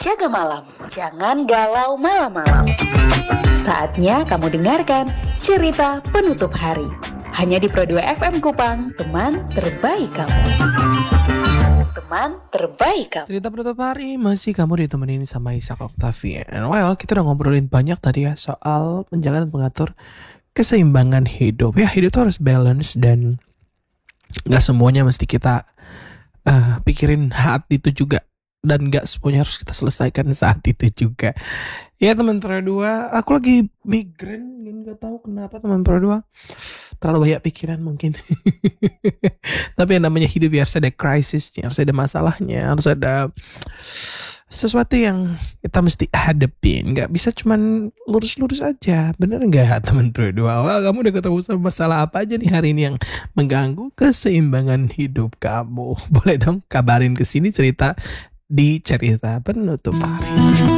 jaga malam, jangan galau malam-malam. Saatnya kamu dengarkan cerita penutup hari. Hanya di Pro 2 FM Kupang, teman terbaik kamu. Teman terbaik kamu. Cerita penutup hari masih kamu ditemenin sama Ishak Octavian. Well, kita udah ngobrolin banyak tadi ya soal menjaga dan mengatur keseimbangan hidup. Ya, hidup tuh harus balance dan gak semuanya mesti kita pikirin saat itu juga. Dan gak semuanya harus kita selesaikan saat itu juga. Ya teman Pro 2, aku lagi migrain, gak tahu kenapa teman Pro 2. Terlalu banyak pikiran mungkin. Tapi yang namanya hidup ya harus ada krisisnya, harus ada masalahnya, harus ada sesuatu yang kita mesti hadepin. Gak bisa cuman lurus-lurus aja. Bener gak teman Pro 2? Wah, kamu udah ketemu sama masalah apa aja nih hari ini yang mengganggu keseimbangan hidup kamu? Boleh dong kabarin ke sini cerita di cerita penutup hari.